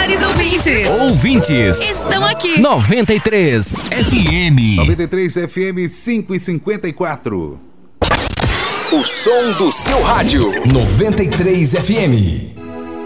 melhores ouvintes. Ouvintes Estão aqui. 93 FM. 93 FM 5h54. O som do seu rádio. 93 FM.